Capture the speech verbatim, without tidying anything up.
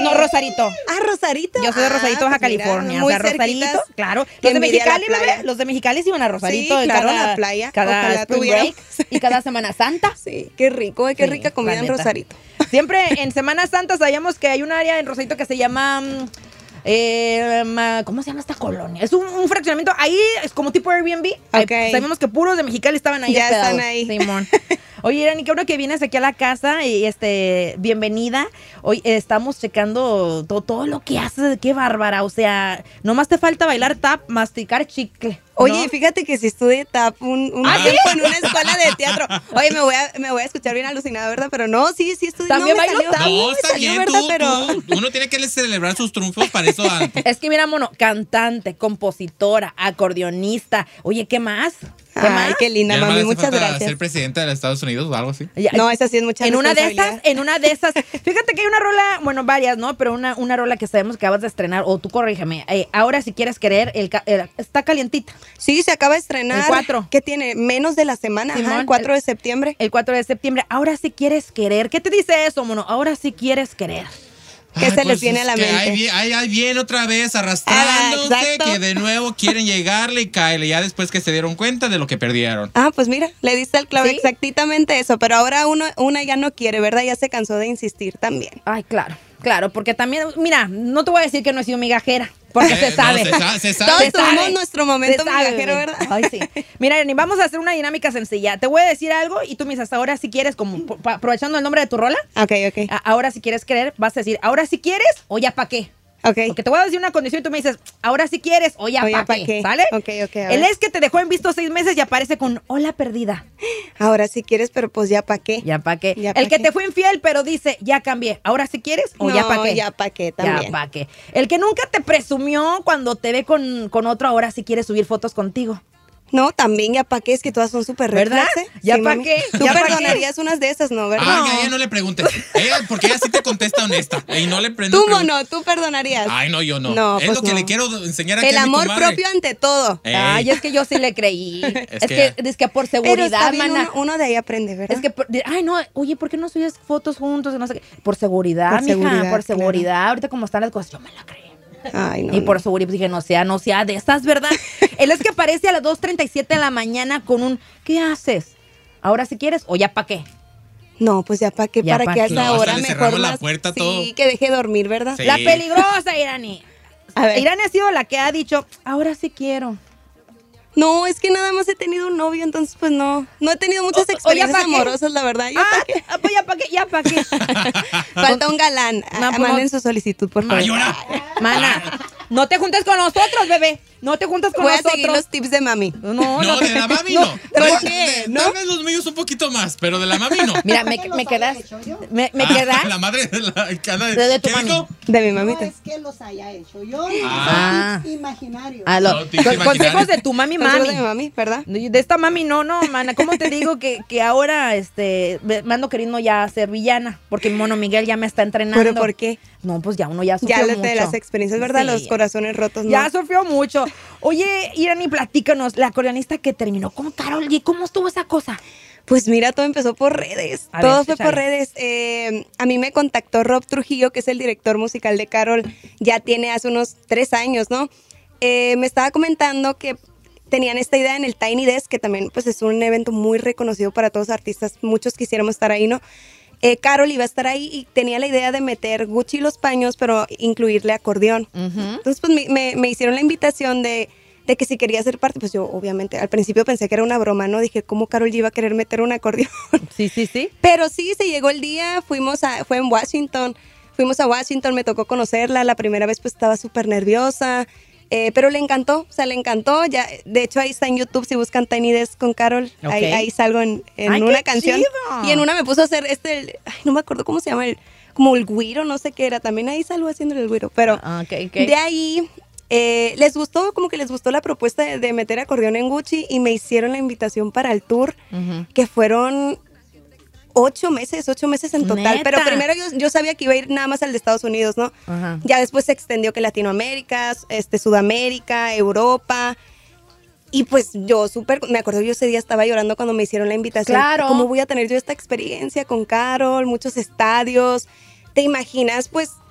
No, Rosarito. Ah, Rosarito. Yo soy de Rosarito, ah, Baja pues California. Mira, O muy sea, Rosarito, cerquitas. claro. Qué Los de envidia la Mexicali, playa. bebé, los de Mexicali sí iban a Rosarito. Sí, y claro, cada, a la playa. Cada Ojalá Spring tuviéramos. Break y cada Semana Santa. Sí, qué rico, qué Sí, rica comida la en neta. Rosarito. Siempre en Semana Santa sabíamos que hay un área en Rosarito que se llama... mm, eh, ma- ¿cómo se llama esta colonia? Es un, un fraccionamiento. Ahí es como tipo Airbnb. Ahí, Ok. sabemos que puros de Mexicali estaban ahí Ya hospedados. están ahí. Simón. Oye, Irani, qué bueno que vienes aquí a la casa y este, bienvenida. Hoy eh, estamos checando todo, todo lo que haces, qué bárbara. O sea, nomás te falta bailar tap, masticar chicle. ¿no? Oye, fíjate que si estudié tap un, un ¿Ah, sí? tiempo en una escuela de teatro. Oye, me voy a, me voy a escuchar bien alucinada, ¿verdad? Pero no, sí, sí estudié. ¿También no, me bailo salió, tap? sí, No, me está salió, bien, ¿verdad? tú, Pero tú- uno tiene que celebrar sus triunfos, para eso dan. Es que mira, mono, cantante, compositora, acordeonista. Oye, ¿qué más? ¿Qué ay, más? qué linda, Ya nomás mami, le hace muchas falta gracias. ser presidente de los Estados Unidos o algo así. Ya- No, esa sí es mucha en una de esas, responsabilidad. en una de esas, fíjate que hay una rola, bueno, varias, ¿no? Pero una, una rola que sabemos que acabas de estrenar, o tú corrígeme, eh, ahora si quieres querer, el, ca- el- está calientita. Sí, se acaba de estrenar. El cuatro. ¿Qué tiene? Menos de la semana, ajá, Simón, el cuatro el- de septiembre. El cuatro de septiembre, ahora si quieres querer. ¿Qué te dice eso, mono? Ahora si quieres querer. ¿Qué se les viene es a la que mente? Ahí, vi- ahí- ahí viene otra vez arrastrándose, Ah, exacto. que de nuevo quieren llegarle y caerle, ya después que se dieron cuenta de lo que perdieron. Ah, pues mira, le diste el clavo, ¿Sí? exactamente eso, pero ahora uno, una ya no quiere, ¿verdad? Ya se cansó de insistir también. Ay, claro, claro, porque también, mira, no te voy a decir que no he sido migajera, porque Eh, se no, sabe. se sa- se sabe. Todos Se tuvimos sabe. nuestro momento Se sabe, migajero, bebé. ¿verdad? Ay, sí. Mira, Irani, vamos a hacer una dinámica sencilla. Te voy a decir algo y tú me dices, ahora si quieres, como po- pa- aprovechando el nombre de tu rola, Ok, ok, a- ahora si quieres querer, vas a decir, ahora si quieres o ya pa' qué. ok. Porque te voy a decir una condición y tú me dices, ahora si quieres o ya O ya pa' pa' qué. qué. ¿Sale? Ok, ok, a Él ver. es que te dejó en visto seis meses y aparece con hola perdida. Ahora sí quieres, pero pues ya pa' qué. Ya pa' qué. Ya El pa' que qué. te fue infiel, pero dice, ya cambié. ¿Ahora si quieres o ya No, pa' qué? ya pa' qué Ya también. pa' qué. El que nunca te presumió cuando te ve con, con otro, ahora sí quiere subir fotos contigo. No, también ya pa' qué, es que todas son súper red ¿Verdad? flags, ¿eh? ¿Ya Sí, pa' mami. qué? Tú ¿Ya pa' perdonarías unas de esas, ¿no? ¿Verdad? Ay, a ella no le preguntes. Ella, porque ella sí te contesta honesta. Y no le pre- no Tú, pregun- mono, tú perdonarías. Ay, no, yo no. No, es pues lo que no. le quiero enseñar aquí El a mi amor comadre. propio ante todo. Ey. Ay, es que yo sí le creí. es, Es que, que- es que por Pero seguridad, está bien, mana. uno, uno de ahí aprende, ¿verdad? Es que, por- de- ay, no, oye, ¿por qué no subes fotos juntos? No sé qué. Por seguridad, Por mija, seguridad, por claro. seguridad. Ahorita como están las cosas, yo me la creí. Ay, no. y por no. seguridad pues, dije, no sea, no sea de esas, ¿verdad? Él es que aparece a las dos treinta y siete de la mañana con un, ¿qué haces? ¿Ahora si quieres o ya pa' qué? No, pues ya pa' qué, Ya para pa' que a qué. esa No, hasta hora le mejor cerramos la más- puerta, sí, todo. que deje dormir, ¿verdad? Sí. La peligrosa, Irani. A ver. Irani ha sido la que ha dicho, ahora sí quiero. No, es que nada más he tenido un novio, entonces pues no. No he tenido muchas O- o ya experiencias pa' qué. amorosas, la verdad. Yo Ah, pa' qué. ah, pues ya pa' qué, ya pa' qué. Falta un galán. No, Ah, pues, manden no. su solicitud, por favor. Ay, ahora. Mana, no te juntes con nosotros, bebé. No te juntes con Voy a nosotros. seguir los tips de mami. No, No, no, de te- la mami no. no. ¿por De- qué? de- ¿No? Tal vez los míos un poquito más, pero de la mami no. Mira, me, me quedas. Me, me Ah, quedas. La madre de la que anda- De- de tu ¿qué mami. dijo? De mi No mamita. es que los haya hecho yo, Ah. son tips imaginarios. Ah, lo- No, tips con- consejos imaginarios. de tu mami, Consejos mami. de mi mami, ¿verdad? De esta mami no, no, mana. ¿Cómo te digo que, que ahora este me me ando queriendo ya ser villana? Porque mi mono Miguel ya me está entrenando. ¿Pero por qué? No, pues ya uno ya sufrió Ya le- mucho. de las experiencias, ¿verdad? Sí. Los corazones rotos, ¿no? Ya sufrió mucho. Oye, Irani, platícanos, la acordeonista que terminó con Karol G, ¿cómo estuvo esa cosa? Pues mira, todo empezó por redes. A todo ver, fue échale. por redes. Eh, a mí me contactó Rob Trujillo, que es el director musical de Karol. Ya tiene hace unos tres años, ¿no? Eh, me estaba comentando que tenían esta idea en el Tiny Desk, que también pues es un evento muy reconocido para todos los artistas. Muchos quisiéramos estar ahí, ¿no? Eh, Karol iba a estar ahí y tenía la idea de meter Gucci los paños, pero incluirle acordeón. Entonces, pues me, me- me hicieron la invitación de, de que si quería ser parte, pues yo obviamente al principio pensé que era una broma, ¿no? Dije, ¿cómo Karol G iba a querer meter un acordeón? Sí, sí, sí. Pero sí, se llegó el día, fuimos a, fue en Washington, fuimos a Washington, me tocó conocerla, la primera vez pues estaba súper nerviosa, eh, pero le encantó, o sea, le encantó, ya, de hecho ahí está en YouTube, si buscan Tiny Desk con Karol, ahí, Ok. ahí salgo en, en ¡Ay, una qué canción, chido! y en una me puso a hacer este, el- ay, no me acuerdo cómo se llama, el, como el güiro, no sé qué era, también ahí salgo haciendo el güiro, pero Ah, ok, ok. de ahí eh, les gustó, como que les gustó la propuesta de, de meter acordeón en Gucci y me hicieron la invitación para el tour, Ujú. que fueron ocho meses, ocho meses en total. ¿Neta? Pero primero yo, yo sabía que iba a ir nada más al de Estados Unidos, ¿no? Ajá. Ya después se extendió que Latinoamérica, este, Sudamérica, Europa. Y pues yo súper, me acuerdo yo ese día estaba llorando cuando me hicieron la invitación. Claro. ¿Cómo voy a tener yo esta experiencia con Karol? Muchos estadios. ¿Te imaginas? Pues